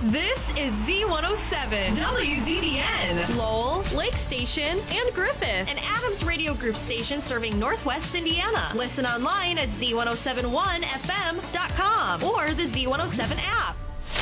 This is Z107, WZDN, Lowell, Lake Station, and Griffith, an Adams Radio Group station serving Northwest Indiana. Listen online at Z1071FM.com or the Z107 app.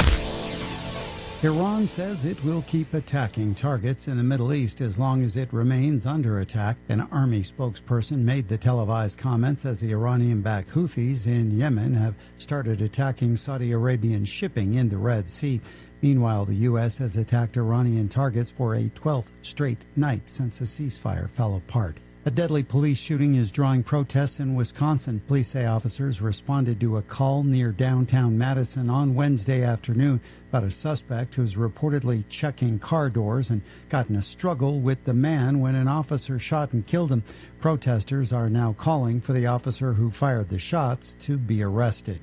Iran says it will keep attacking targets in the Middle East as long as it remains under attack. An army spokesperson made the televised comments as the Iranian-backed Houthis in Yemen have started attacking Saudi Arabian shipping in the Red Sea. Meanwhile, the U.S. has attacked Iranian targets for a 12th straight night since the ceasefire fell apart. A deadly police shooting is drawing protests in Wisconsin. Police say officers responded to a call near downtown Madison on Wednesday afternoon about a suspect who's reportedly checking car doors and got in a struggle with the man when an officer shot and killed him. Protesters are now calling for the officer who fired the shots to be arrested.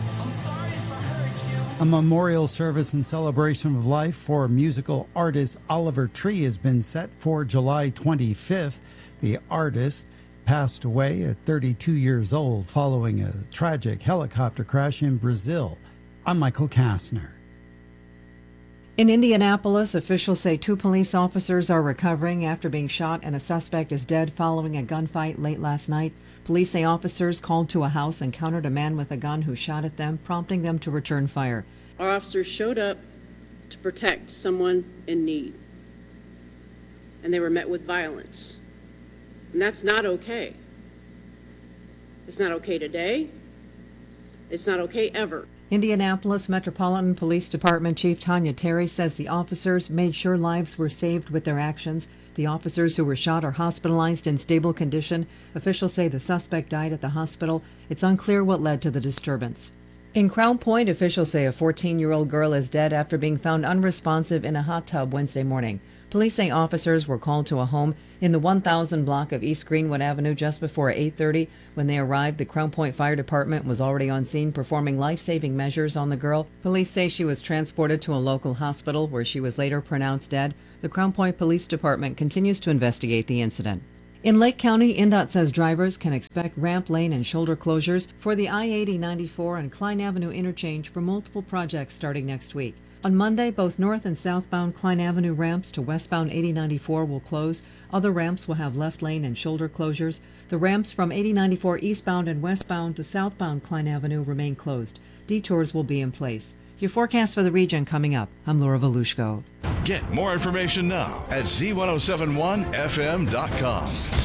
A memorial service in celebration of life for musical artist Oliver Tree has been set for July 25th. The artist passed away at 32 years old following a tragic helicopter crash in Brazil. I'm Michael Kastner. In Indianapolis, officials say 2 police officers are recovering after being shot and a suspect is dead following a gunfight late last night. Police say officers called to a house encountered a man with a gun who shot at them, prompting them to return fire. Our officers showed up to protect someone in need, and they were met with violence. And that's not okay. It's not okay today. It's not okay ever. Indianapolis Metropolitan Police Department Chief Tanya Terry says the officers made sure lives were saved with their actions. The officers who were shot are hospitalized in stable condition. Officials say the suspect died at the hospital. It's unclear what led to the disturbance. In Crown Point, officials say a 14-year-old girl is dead after being found unresponsive in a hot tub Wednesday morning. Police say officers were called to a home in the 1000 block of East Greenwood Avenue just before 8:30. When they arrived, the Crown Point Fire Department was already on scene performing life-saving measures on the girl. Police say she was transported to a local hospital where she was later pronounced dead. The Crown Point Police Department continues to investigate the incident. In Lake County, INDOT says drivers can expect ramp, lane, and shoulder closures for the I-80-94 and Klein Avenue interchange for multiple projects starting next week. On Monday, both north and southbound Klein Avenue ramps to westbound 8094 will close. Other ramps will have left lane and shoulder closures. The ramps from 8094 eastbound and westbound to southbound Klein Avenue remain closed. Detours will be in place. Your forecast for the region coming up. I'm Laura Volushko. Get more information now at Z1071FM.com.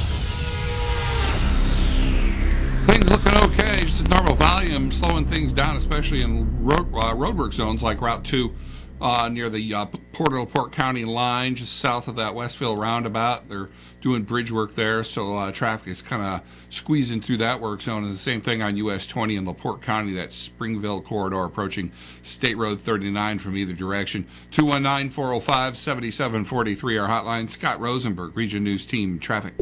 Things looking okay, just a normal volume, slowing things down, especially in roadwork zones like Route 2 near the Port County line, just south of that Westville roundabout. They're doing bridge work there, so traffic is kind of squeezing through that work zone. And the same thing on US 20 in LaPorte County, that Springville corridor approaching State Road 39 from either direction. 219-405-7743, our hotline. Scott Rosenberg, Region News Team Traffic.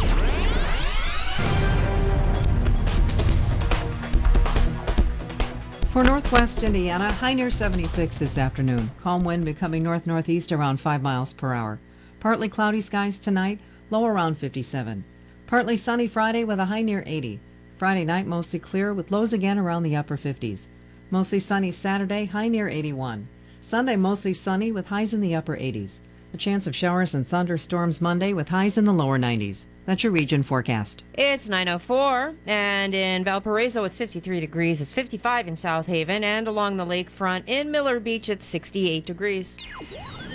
For northwest Indiana, high near 76 this afternoon. Calm wind becoming north-northeast around 5 miles per hour. Partly cloudy skies tonight, low around 57. Partly sunny Friday with a high near 80. Friday night mostly clear with lows again around the upper 50s. Mostly sunny Saturday, high near 81. Sunday mostly sunny with highs in the upper 80s. A chance of showers and thunderstorms Monday with highs in the lower 90s. That's your region forecast. It's 9:04, and in Valparaiso it's 53 degrees. It's 55 in South Haven, and along the lakefront in Miller Beach it's 68 degrees.